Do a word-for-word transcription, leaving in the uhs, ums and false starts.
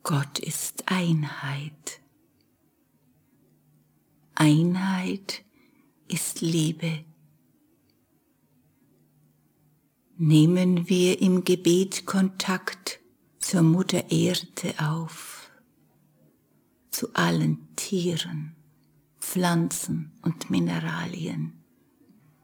Gott ist Einheit. Einheit ist Liebe. Nehmen wir im Gebet Kontakt zur Mutter Erde auf, zu allen Tieren, Pflanzen und Mineralien.